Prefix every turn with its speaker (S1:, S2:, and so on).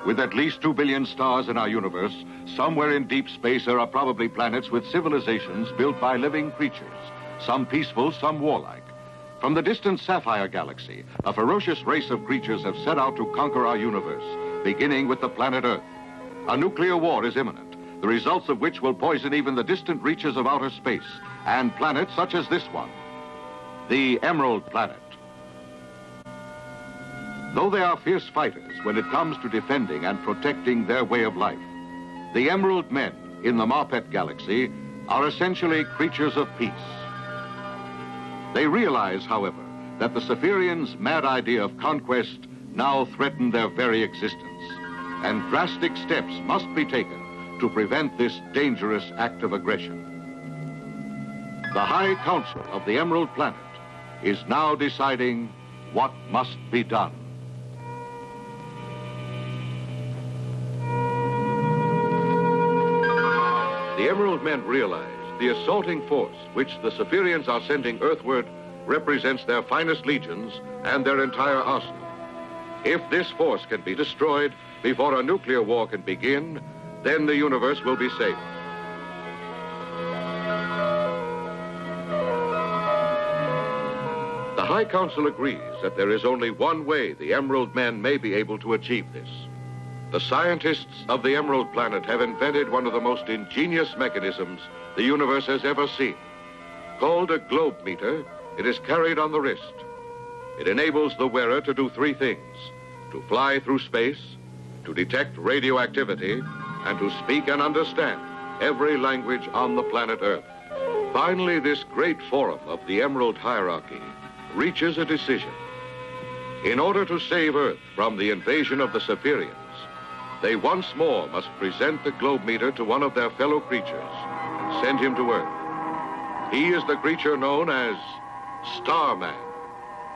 S1: With at least 2 billion stars in our universe, somewhere in deep space there are probably planets with civilizations built by living creatures, some peaceful, some warlike. From the distant Sapphire Galaxy, a ferocious race of creatures have set out to conquer our universe, beginning with the planet Earth. A nuclear war is imminent, the results of which will poison even the distant reaches of outer space and planets such as this one, the Emerald Planet. Though they are fierce fighters when it comes to defending and protecting their way of life, the Emerald Men in the Marpet Galaxy are essentially creatures of peace. They realize, however, that the Cephirians' mad idea of conquest now threaten their very existence, and drastic steps must be taken to prevent this dangerous act of aggression. The High Council of the Emerald Planet is now deciding what must be done. The Emerald Men realize the assaulting force which the Cephirians are sending earthward represents their finest legions and their entire arsenal. If this force can be destroyed before a nuclear war can begin, then the universe will be safe. The High Council agrees that there is only one way the Emerald Men may be able to achieve this. The scientists of the Emerald Planet have invented one of the most ingenious mechanisms the universe has ever seen. Called a globe meter, it is carried on the wrist. It enables the wearer to do three things: to fly through space, to detect radioactivity, and to speak and understand every language on the planet Earth. Finally, this great forum of the Emerald Hierarchy reaches a decision. In order to save Earth from the invasion of the Cephirians, they once more must present the globe meter to one of their fellow creatures and send him to Earth. He is the creature known as Starman.